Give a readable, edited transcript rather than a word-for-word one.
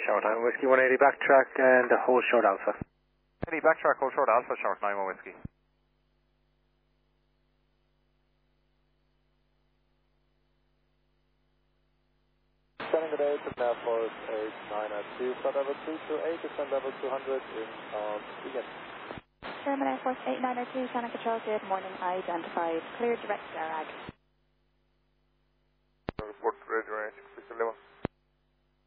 short time, Whiskey 180 backtrack and hold short Alpha. 80 backtrack, hold short Alpha, short 91 Whiskey. Sending good day to Airforce 89 at 2, flight level 228, descend level 200 in begin. German Air Force 8902, Santa Control, good morning, identified. Clear direct Garag. Report ready, 611.